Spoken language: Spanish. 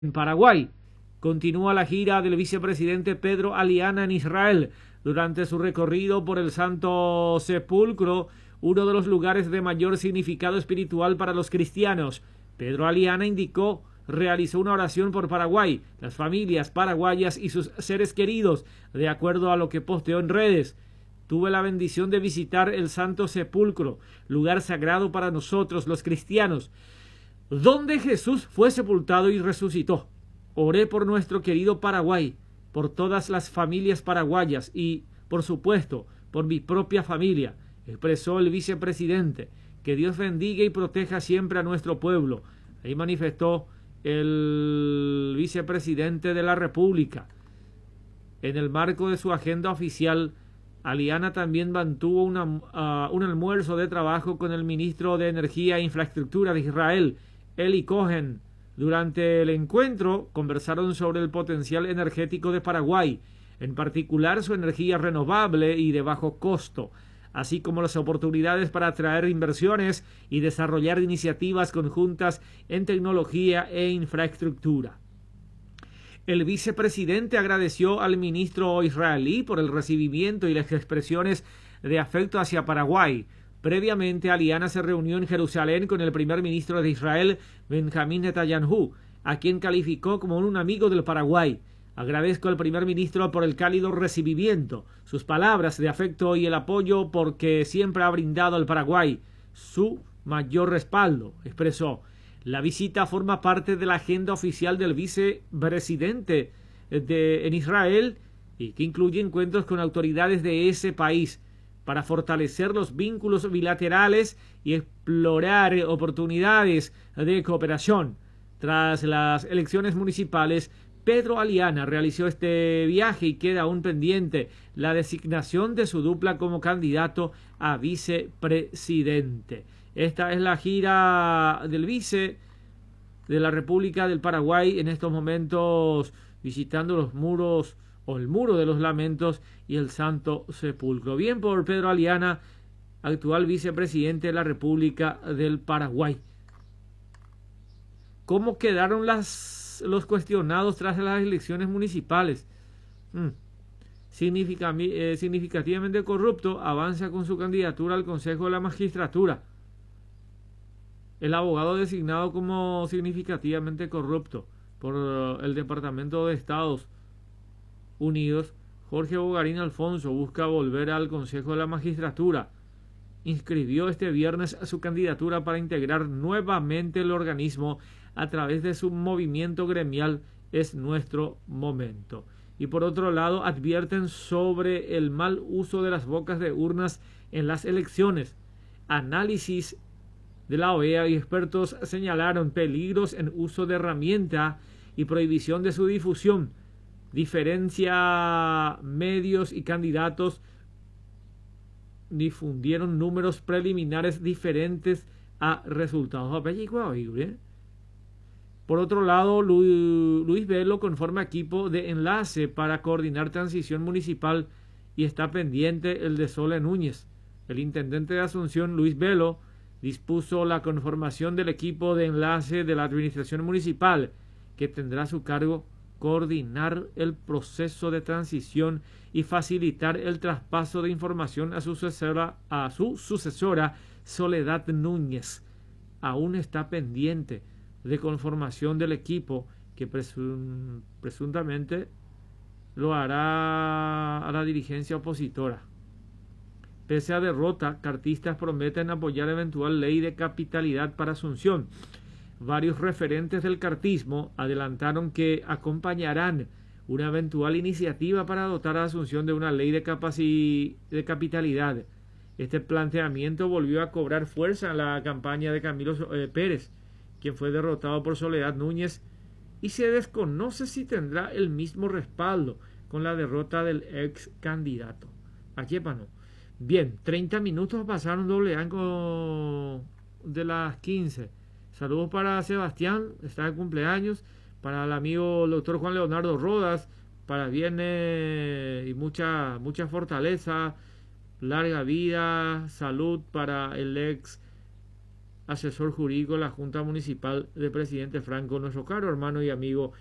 En Paraguay, continúa la gira del vicepresidente Pedro Aliana en Israel. Durante su recorrido por el Santo Sepulcro, uno de los lugares de mayor significado espiritual para los cristianos, Pedro Aliana indicó, realizó una oración por Paraguay, las familias paraguayas y sus seres queridos, de acuerdo a lo que posteó en redes. Tuve la bendición de visitar el Santo Sepulcro, lugar sagrado para nosotros los cristianos, donde Jesús fue sepultado y resucitó. Oré por nuestro querido Paraguay, por todas las familias paraguayas y, por supuesto, por mi propia familia, expresó el vicepresidente. Que Dios bendiga y proteja siempre a nuestro pueblo. Ahí manifestó el vicepresidente de la República. En el marco de su agenda oficial, Aliana también mantuvo un almuerzo de trabajo con el ministro de Energía e Infraestructura de Israel, Eli Cohen. Durante el encuentro conversaron sobre el potencial energético de Paraguay, en particular su energía renovable y de bajo costo, así como las oportunidades para atraer inversiones y desarrollar iniciativas conjuntas en tecnología e infraestructura. El vicepresidente agradeció al ministro israelí por el recibimiento y las expresiones de afecto hacia Paraguay. Previamente, Aliana se reunió en Jerusalén con el primer ministro de Israel, Benjamín Netanyahu, a quien calificó como un amigo del Paraguay. Agradezco al primer ministro por el cálido recibimiento, sus palabras de afecto y el apoyo porque siempre ha brindado al Paraguay su mayor respaldo, expresó. La visita forma parte de la agenda oficial del vicepresidente en Israel y que incluye encuentros con autoridades de ese país para fortalecer los vínculos bilaterales y explorar oportunidades de cooperación. Tras las elecciones municipales, Pedro Aliana realizó este viaje y queda aún pendiente la designación de su dupla como candidato a vicepresidente. Esta es la gira del vice de la República del Paraguay en estos momentos visitando los muros o el Muro de los Lamentos y el Santo Sepulcro. Bien por Pedro Aliana, actual vicepresidente de la República del Paraguay. ¿Cómo quedaron los cuestionados tras las elecciones municipales? Significativamente corrupto, avanza con su candidatura al Consejo de la Magistratura. El abogado designado como significativamente corrupto por el Departamento de Estados Unidos, Jorge Bogarín Alfonso, busca volver al Consejo de la Magistratura. Inscribió este viernes su candidatura para integrar nuevamente el organismo a través de su movimiento gremial Es Nuestro Momento. Y por otro lado, advierten sobre el mal uso de las bocas de urnas en las elecciones. Análisis de la OEA y expertos señalaron peligros en uso de herramienta y prohibición de su difusión. Diferencia medios y candidatos difundieron números preliminares diferentes a resultados. Por otro lado, Luis Velo conforma equipo de enlace para coordinar transición municipal y está pendiente el de Sole Núñez. El intendente de Asunción, Luis Velo, dispuso la conformación del equipo de enlace de la administración municipal, que tendrá a su cargo coordinar el proceso de transición y facilitar el traspaso de información a su sucesora Soledad Núñez. Aún está pendiente de conformación del equipo que presuntamente lo hará a la dirigencia opositora. Pese a derrota, cartistas prometen apoyar eventual ley de capitalidad para Asunción. Varios referentes del cartismo adelantaron que acompañarán una eventual iniciativa para dotar a Asunción de una ley de capitalidad. Este planteamiento volvió a cobrar fuerza en la campaña de Camilo Pérez, quien fue derrotado por Soledad Núñez, y se desconoce si tendrá el mismo respaldo con la derrota del ex candidato. Aquí no. Bien, 30 minutos pasaron doble anco de las 15. Saludos para Sebastián, está de cumpleaños, para el amigo el doctor Juan Leonardo Rodas, para bienes y mucha fortaleza, larga vida, salud para el ex asesor jurídico de la Junta Municipal del presidente Franco, nuestro caro hermano y amigo